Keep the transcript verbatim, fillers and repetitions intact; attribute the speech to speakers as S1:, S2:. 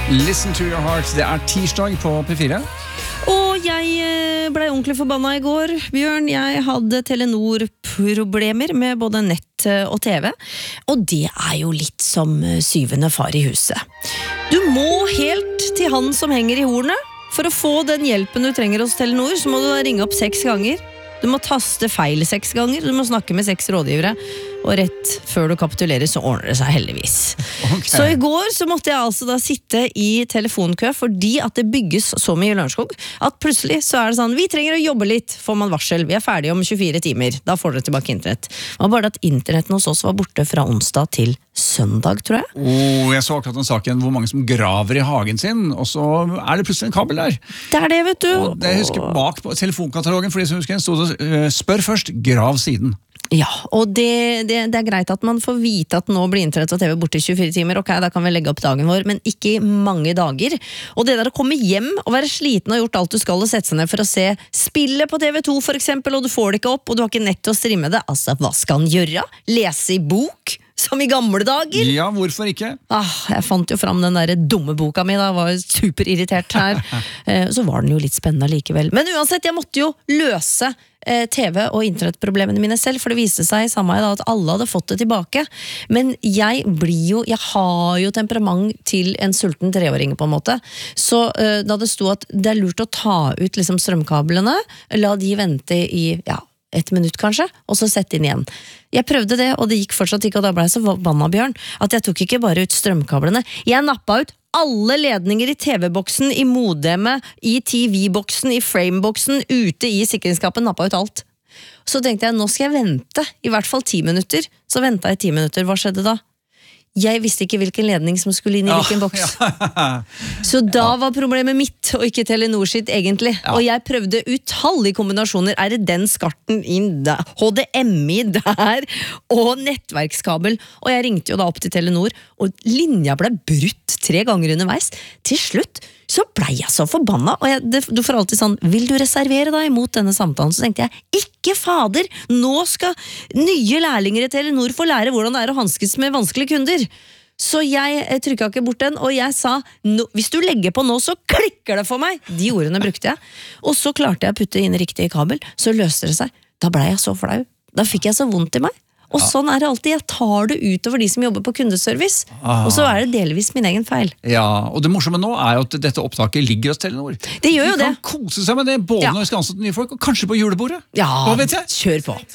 S1: Listen to your heart. Det er tirsdag på P fire.
S2: Og jeg ble ordentlig forbanna i går, Bjørn. Jeg hadde Telenor-problemer med både nett og T V. Og det er jo litt som syvende far i huset. Du må helt til han som henger i hornet. For å få den hjelpen du trenger hos Telenor, så må du ringe opp seks ganger. Du må taste feil seks ganger, du må snakke med seks rådgivere, og rett før du kapitulerer så ordner det seg heldigvis. Okay. Så i går så måtte jeg altså da sitte i telefonkø fordi at det bygges så mye i Lørenskog, at plutselig så er det sånn, vi trenger å jobbe litt, får man varsel, vi er ferdige om tjuefire timer, da får dere tilbake internett. Det var bare at internetten hos oss var borte fra onsdag til søndag, tror jeg.
S1: Oh, jeg så akkurat en sak igjen hvor mange som graver i hagen sin, og så er det plutselig en kabel der.
S2: Det er det, vet du.
S1: Og det jeg husker bak på telefonkatalogen, for de som husker, stod det, spør først, grav siden.
S2: Ja, og det, det, det er greit at man får vite at nå blir internett og T V borte i tjuefire timer, ok, da kan vi legge opp dagen vår, men ikke i mange dager. Og det der å komme hjem og være sliten og gjort alt du skal og sette seg ned for å se spillet på T V to for eksempel, og du får det ikke opp, og du har ikke nett til å streame det, altså hva skal han gjøre? Lese i bok? Som i gamle dager?
S1: Ja, hvorfor ikke?
S2: Ah, jeg fant jo fram den der dumme boka mi da, var superirritert her. eh, så var den jo litt spennende likevel. Men uansett, jeg måtte jo løse eh, T V- og internettproblemene mine selv, for det viste seg samme da, at alle hadde fått det tilbake. Men jeg blir jo, jeg har jo temperament til en sulten treåring på en måte. Så eh, da det stod at det er lurt å ta ut liksom, strømkablene, la de vente i, ja, et minutt kanskje, og så sette inn igjen. Jeg prøvde det, og det gikk fortsatt ikke, og da ble jeg så forbanna, Bjørn, at jeg tok ikke bare ut strømkablene. Jeg nappa ut alle ledninger i T V-boksen, i modemet, i T V-boksen, i frame-boksen, ute i sikringsskapen, nappa ut alt. Så tenkte jeg, nå skal jeg vente, i hvert fall ti minutter. Så ventet jeg ti minutter, hva skjedde da? Jeg visste ikke hvilken ledning som skulle inn i hvilken boks. Ja. Så da var problemet mitt, og ikke Telenor sitt egentlig. Ja. Og jeg prøvde utallige kombinasjoner. Er det den skarten inn der? H D M I der? Og nettverkskabel. Og jeg ringte jo da opp til Telenor, og linja ble brutt tre ganger underveis. Til slutt så ble jeg så forbanna, og jeg, det, du får alltid sånn, vil du reservere deg mot denne samtalen? Så tenkte jeg, ikke fader, nå skal nye lærlinger i Telenor få lære hvordan det er å hanskes med vanskelige kunder. Så jeg trykket ikke bort den, og jeg sa, no, hvis du legger på nå, så klikker det for meg. De ordene brukte jeg. Og så klarte jeg å putte inn riktig kabel, så løste det seg. Da ble jeg så flau. Da fikk jeg så vondt i meg. Og ja. Sånn er det alltid, jeg tar det utover de som jobber på kundeservice. Ah. Og så er det delvis min egen feil.
S1: Ja, og det morsomme nå er jo at dette opptaket ligger hos Telenor.
S2: Det gjør jo det.
S1: De kan kose seg med det, både ja. Når vi skal ansette nye folk, og kanskje på julebordet.
S2: Ja,
S1: hva vet jeg?
S2: Kjør på.